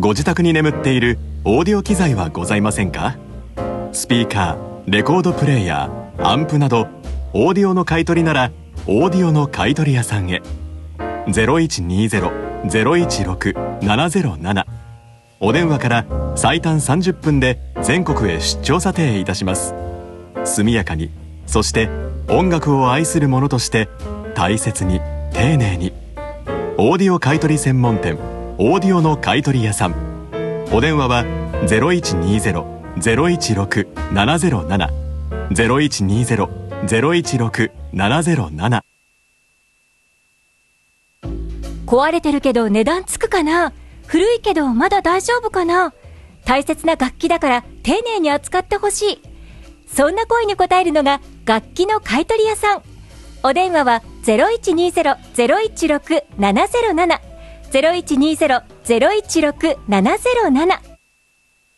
ご自宅に眠っているオーディオ機材はございませんか？スピーカー、レコードプレーヤー、アンプなどオーディオの買い取りならオーディオの買取屋さんへ。 0120-016-707 お電話から最短30分で全国へ出張査定いたします。速やかに、そして音楽を愛する者として大切に丁寧に。オーディオ買取専門店オーディオの買取屋さん。お電話は 0120-016-707 0120-016-707。 壊れてるけど値段つくかな、古いけどまだ大丈夫かな、大切な楽器だから丁寧に扱ってほしい、そんな声に応えるのが楽器の買取屋さん。お電話は 0120-016-707 0120-016-707